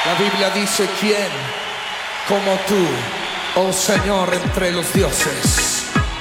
La Biblia dice: ¿quién como tú, oh Señor, entre los dioses?